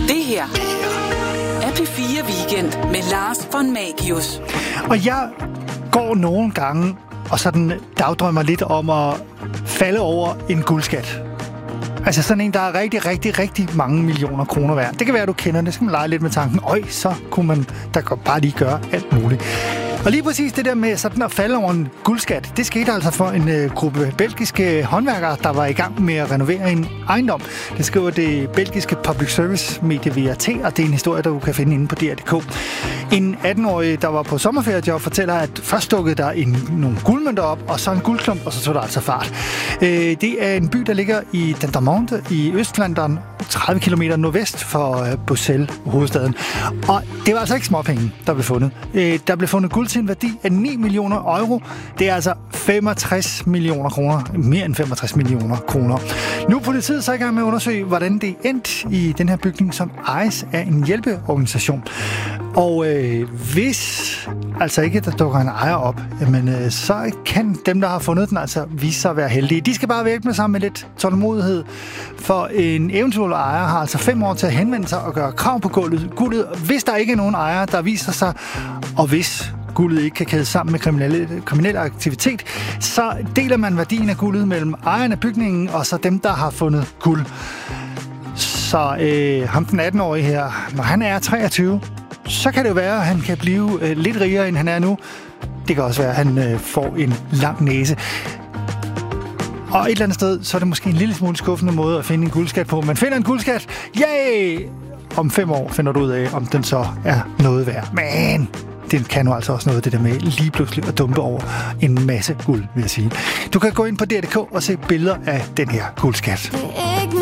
Det her er P4 Weekend med Lars von Magius. Og jeg går nogle gange og sådan dagdrømmer lidt om at falde over en guldskat. Altså sådan en, der er rigtig mange millioner kroner værd. Det kan være, at du kender det. Så kan man lege lidt med tanken. Så kunne man da bare lige gøre alt muligt. Og lige præcis det der med sådan at falde over en guldskat, det skete altså for en gruppe belgiske håndværkere, der var i gang med at renovere en ejendom. Det skriver det belgiske public service medie VAT, og det er en historie, der du kan finde inde på DR.dk. En 18-årig, der var på sommerferiejob, fortæller, at først dukkede der nogle guldmønter op, og så en guldklump, og så tog der altså fart. Det er en by, der ligger i Dendermonde i Østflandern, 30 km nordvest for Bruxelles, hovedstaden. Og det var altså ikke småpenge, der blev fundet. Der blev fundet guld til en værdi af 9 millioner euro. Det er altså 65 millioner kroner. Mere end 65 millioner kroner. Nu er politiet så i gang med at undersøge, hvordan det endte i den her bygning, som ejes af en hjælpeorganisation. Og hvis altså ikke der dukker en ejer op, jamen, så kan dem, der har fundet den, altså vise sig at være heldige. De skal bare væk med sammen med lidt tålmodighed, for en eventuel ejer har altså 5 år til at henvende sig og gøre krav på guldet, hvis der ikke er nogen ejer, der viser sig, og hvis guldet ikke kan kædes sammen med kriminel aktivitet, så deler man værdien af guldet mellem ejerne af bygningen og så dem, der har fundet guld. Så ham den 18-årige her, når han er 23, så kan det jo være, at han kan blive lidt rigere, end han er nu. Det kan også være, at han får en lang næse. Og et eller andet sted, så er det måske en lille smule skuffende måde at finde en guldskat på. Man finder en guldskat, yay! Om 5 år finder du ud af, om den så er noget værd. Men det kan jo altså også noget, det der med lige pludselig at dumpe over en masse guld, vil jeg sige. Du kan gå ind på DR.dk og se billeder af den her guldskat.